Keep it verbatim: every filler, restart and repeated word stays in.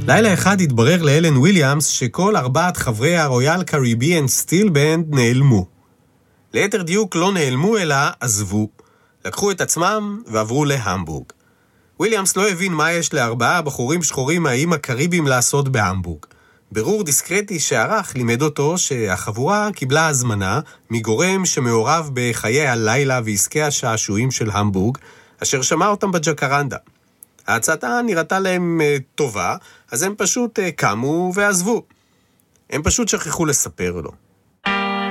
לילה אחד התברר לאלן וויליאמס שכל ארבעת חברי הרויאל קריביאן סטיל בנד נעלמו. ליתר דיוק לא נעלמו אלא עזבו. לקחו את עצמם ועברו להמבורג. וויליאמס לא הבין מה יש לארבעה בחורים שחורים מהאיים הקריביים לעשות בהמבורג. ברור דיסקרטי שערך לימד אותו שהחבורה קיבלה הזמנה מגורם שמעורב בחיי הלילה ועסקי השעשועים של המבורג, אשר שמע אותם בג'קרנדה. ההצעתה נראתה להם uh, טובה, אז הם פשוט uh, קמו ועזבו. הם פשוט שכחו לספר לו.